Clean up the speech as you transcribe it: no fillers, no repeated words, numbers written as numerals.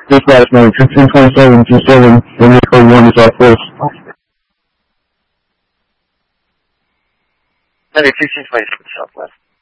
Dispatch number 152727, area code 1 is Southwest. Maybe 1527 Southwest.